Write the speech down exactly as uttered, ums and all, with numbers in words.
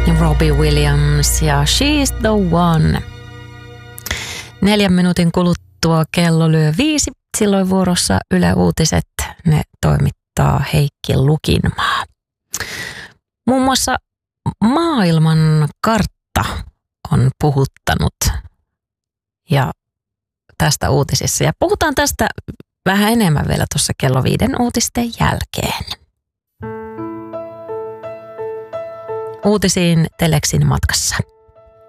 Robbie Williams ja She's the One. Neljän minuutin kuluttua kello lyö viisi. Silloin vuorossa Yle Uutiset. Ne toimittaa Heikki Lukinmaa. Muun muassa maailman kartta on puhuttanut ja tästä uutisissa. Ja puhutaan tästä vähän enemmän vielä tuossa kello viiden uutisten jälkeen. Uutisiin Telexin matkassa.